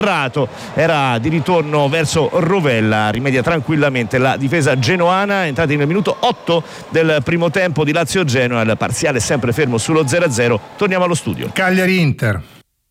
era di ritorno verso Rovella, rimedia tranquillamente la difesa genoana. Entrati nel minuto 8 del primo tempo di Lazio-Genoa, il parziale sempre fermo sullo 0-0. Torniamo allo studio. Cagliari-Inter,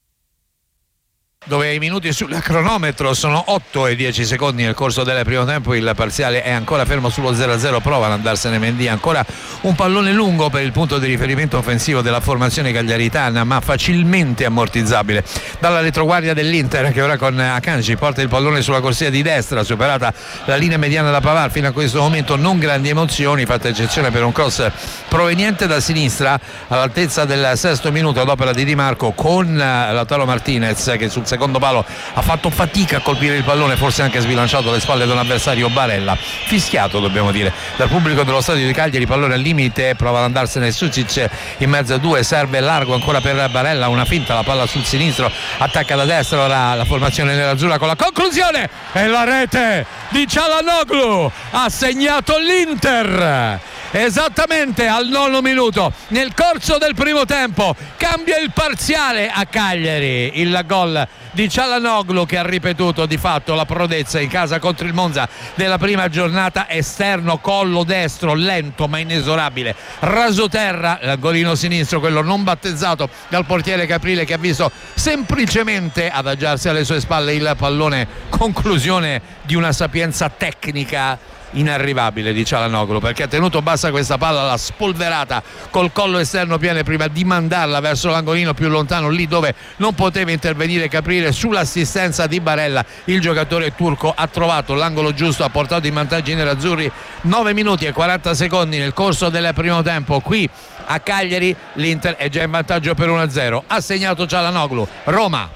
dove i minuti sul cronometro sono 8 e 10 secondi nel corso del primo tempo. Il parziale è ancora fermo sullo 0-0, prova ad andarsene Mendy, ancora un pallone lungo per il punto di riferimento offensivo della formazione cagliaritana, ma facilmente ammortizzabile dalla retroguardia dell'Inter, che ora con Akanji porta il pallone sulla corsia di destra, superata la linea mediana da Pavard. Fino a questo momento non grandi emozioni, fatta eccezione per un cross proveniente da sinistra all'altezza del sesto minuto ad opera di Di Marco, con Lautaro Martinez che sul secondo palo ha fatto fatica a colpire il pallone, forse anche sbilanciato alle spalle di un avversario, Barella, fischiato dobbiamo dire dal pubblico dello stadio di Cagliari. Pallone al limite, prova ad andarsene Sucic in mezzo a due, serve largo ancora per Barella, una finta, la palla sul sinistro, attacca da destra ora la formazione nerazzurra con la conclusione e la rete di Çalhanoğlu. Ha segnato l'Inter esattamente al 9° minuto, nel corso del primo tempo. Cambia il parziale a Cagliari, il gol di Çalhanoğlu, che ha ripetuto di fatto la prodezza in casa contro il Monza della prima giornata. Esterno, collo destro, lento ma inesorabile, rasoterra, l'angolino sinistro, quello non battezzato dal portiere Caprile, che ha visto semplicemente adagiarsi alle sue spalle il pallone. Conclusione di una sapienza tecnica inarrivabile di Çalhanoğlu, perché ha tenuto bassa questa palla, l'ha spolverata col collo esterno pieno prima di mandarla verso l'angolino più lontano, lì dove non poteva intervenire Caprile. Sull'assistenza di Barella il giocatore turco ha trovato l'angolo giusto, ha portato in vantaggio i nerazzurri. 9 minuti e 40 secondi nel corso del primo tempo qui a Cagliari, l'Inter è già in vantaggio per 1-0. Ha segnato Çalhanoğlu. Roma.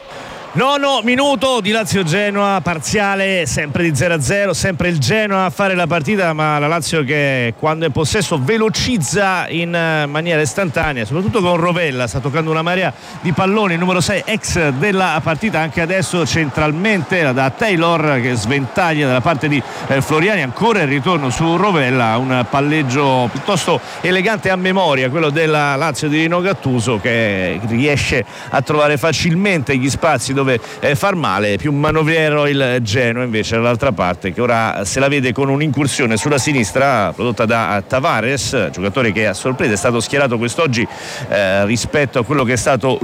9° minuto di Lazio-Genoa, parziale sempre di 0-0, sempre il Genoa a fare la partita, ma la Lazio che quando è in possesso velocizza in maniera istantanea, soprattutto con Rovella, sta toccando una marea di palloni, il numero 6 ex della partita anche adesso centralmente da Taylor, che sventaglia dalla parte di Floriani. Ancora il ritorno su Rovella, un palleggio piuttosto elegante a memoria, quello della Lazio di Rino Gattuso, che riesce a trovare facilmente gli spazi dove far male. Più manovriero il Genoa invece dall'altra parte, che ora se la vede con un'incursione sulla sinistra prodotta da Tavares, giocatore che a sorpresa è stato schierato quest'oggi rispetto a quello che è stato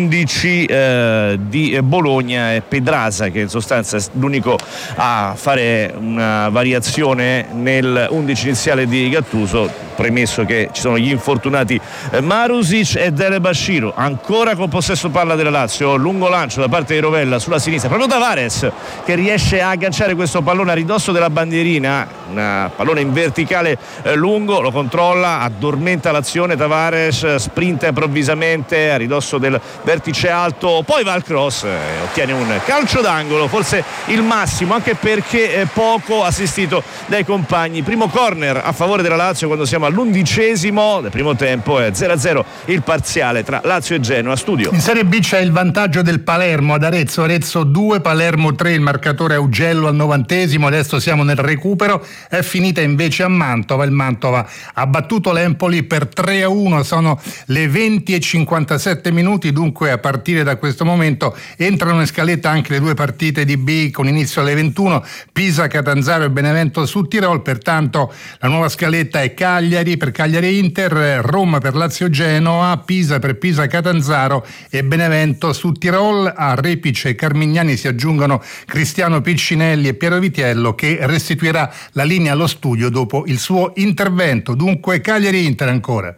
l'11 di Bologna, e Pedraza, che in sostanza è l'unico a fare una variazione nel 11 iniziale di Gattuso, premesso che ci sono gli infortunati Marusic e Dele Bashiru. Ancora con possesso palla della Lazio, lungo lancio da parte di Rovella sulla sinistra, proprio Tavares che riesce a agganciare questo pallone a ridosso della bandierina, un pallone in verticale lungo, lo controlla, addormenta l'azione Tavares, sprinta improvvisamente a ridosso del vertice alto, poi va al cross e ottiene un calcio d'angolo, forse il massimo, anche perché poco assistito dai compagni. Primo corner a favore della Lazio quando siamo all'11° del primo tempo, è 0-0 il parziale tra Lazio e Genoa. Studio. In Serie B c'è il vantaggio del Palermo ad Arezzo 2, Palermo 3, il marcatore Augello al 90°. Adesso siamo nel recupero, è finita invece a Mantova, il Mantova ha battuto l'Empoli per 3-1, sono le 20:57 minuti, dunque a partire da questo momento entrano in scaletta anche le due partite di B con inizio alle 21, Pisa, Catanzaro e Benevento su Tirol. Pertanto la nuova scaletta è Cagliari per Cagliari Inter, Roma per Lazio Genoa, Pisa per Pisa Catanzaro e Benevento su Tirol. A Repice e Carmignani si aggiungono Cristiano Piccinelli e Piero Vitiello, che restituirà la linea allo studio dopo il suo intervento. Dunque Cagliari Inter ancora.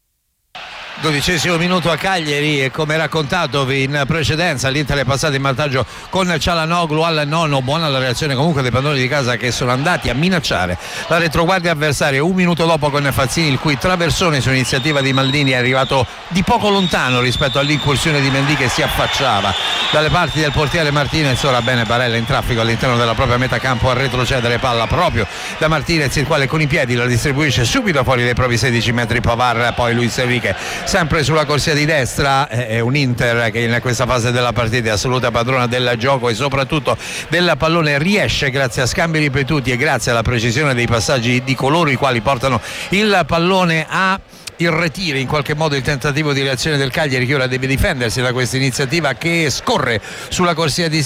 12° minuto a Cagliari, e come raccontatovi in precedenza l'Inter è passato in vantaggio con Çalhanoğlu al 9°. Buona la reazione comunque dei padroni di casa, che sono andati a minacciare la retroguardia avversaria. Un minuto dopo con Fazzini, il cui traversone su iniziativa di Maldini è arrivato di poco lontano rispetto all'incursione di Mendy, che si affacciava dalle parti del portiere Martinez. Ora bene Barella in traffico all'interno della propria metacampo a retrocedere, palla proprio da Martinez, il quale con i piedi la distribuisce subito fuori dai propri 16 metri. Pavard, poi Luis Enrique sempre sulla corsia di destra. È un Inter che in questa fase della partita è assoluta padrona del gioco e soprattutto del pallone. Riesce, grazie a scambi ripetuti e grazie alla precisione dei passaggi di coloro i quali portano il pallone a irretire in qualche modo il tentativo di reazione del Cagliari, che ora deve difendersi da questa iniziativa che scorre sulla corsia di